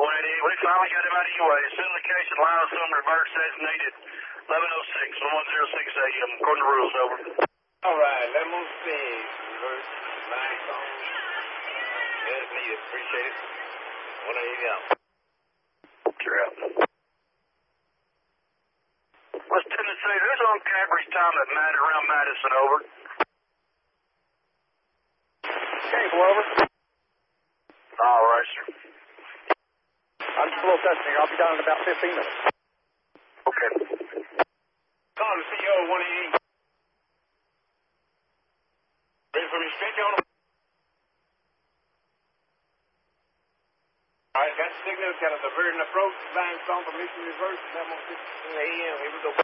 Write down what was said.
We finally got him out anyway. Send location, line of some reverse as needed. 1106, 1106 AM. According to rules, over. All right, 1106, reverse, line song. As needed, appreciate it. 180 out. Sure out. What's Tennessee? Who's on average time at night around Madison, over? Cable, over. All right, sir. I'm just a little testing. I'll be done in about 15 minutes. Okay. Call the CEO, 188. Ready for me to stretch on him? All right, got the signal, got a diverting approach, line song, permission reverse, 11:16 AM. Here we go.